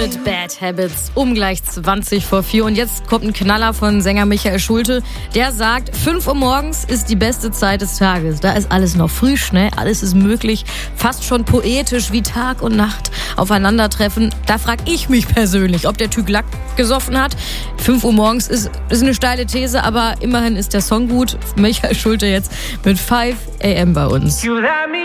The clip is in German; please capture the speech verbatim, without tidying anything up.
mit Bad Habits um gleich zwanzig vor vier. Und jetzt kommt ein Knaller von Sänger Michael Schulte. Der sagt, fünf Uhr morgens ist die beste Zeit des Tages. Da ist alles noch frisch, ne? Alles ist möglich. Fast schon poetisch wie Tag und Nacht aufeinandertreffen. Da frag ich mich persönlich, ob der Typ Lack gesoffen hat. fünf Uhr morgens ist, ist eine steile These, aber immerhin ist der Song gut. Michael Schulte jetzt mit five a m bei uns.